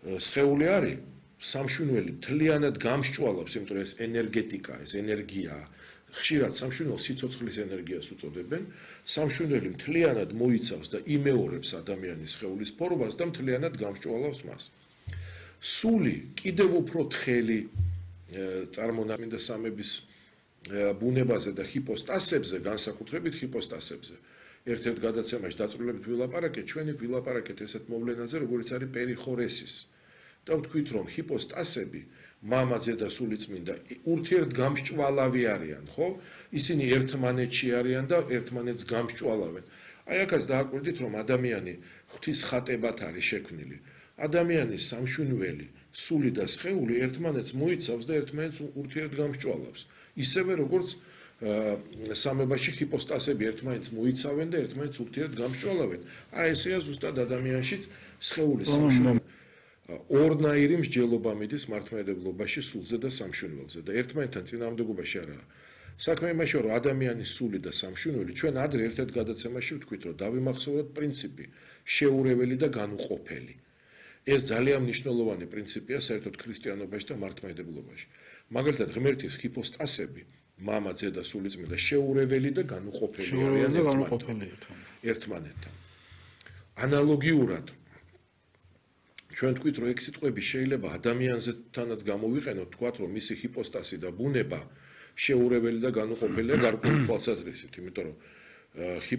სხეული არის სამშვენელი მთლიანად გამსჭვალავს, იმიტომ რომ ეს ენერგეტიკა, ეს ენერგია ხშირად სამშვენელ სიცოცხლის ენერგიას უწოდებენ, სამშვენელი მთლიანად მოიცავს და იმეორებს ადამიანის სხეულის ფორმას და მთლიანად გამსჭვალავს მას. სული კიდევ უფრო თხელი წარმონამინდა სამების ბუნებაზე და ჰიპოსტასებზე, განსაკუთრებით ჰიპოსტასებზე. ერთ-ერთ გადაცემაში დაწვრილებით ვილაპარაკეთ, ჩვენი ვილაპარაკეთ ესეთ მოვლენაზე, როგორც არის პერიხორესის. და ვთქვით, რომ ჰიპოსტასები, მამაძე და სულიწმინდა ურთიერთგამსჭვალავი არიან, ხო? ისინი ერთმანეთში არიან და ერთმანეთს გამსჭვალავენ. აი აქაც დააკვირდით, რომ ადამიანი ღვთის ხატებად არის შექმნილი. ადამიანის სამშვენელი სული და სხეული ერთმანეთს მოიცავს და ერთმანეთს ურთიერთგამსჭვალავს. ისევე როგორც სამებაში ჰიპოსტასები ერთმანეთს მოიცავენ და ერთმანეთს ურთიერთგამსჭვალავენ. აი ესეა ზუსტად ადამიანშიც სხეულის სამშვენელი. ორნაირი მსჯელობა მიდის მართლმადიდებლობაში სულზე და სამშვენელზე და ერთმანეთთან წინააღმდეგობაში არაა. საქმე იმაშია, რომ ადამიანის სული და სამშვენელი ჩვენ ადრე ერთ-ერთ გადაცემაში ვთქვით, რომ დავიმახსოვროთ პრინციპი შეურეველი და განუყოფელი. ეს ძალიან მნიშვნელოვანი პრინციპია საერთოდ ქრისტიანობაში და მართლმადიდებლობაში. მაგალითად, ღმერთის ჰიპოსტასები, მამა, ძე და სულიწმინდა შეურეველი და განუყოფელი არიან ერთმანეთთან. ანალოგიურად ჩვენ თქვით, რომ ეგ სიტყვები შეიძლება ადამიანზეთანაც გამოვიყენოთ, თქვათ, რომ მისი ჰიპოსტასი და ბუნება შეურეველი და განუყოფელია გარკვეული თვალსაზრისით, იმიტომ რომ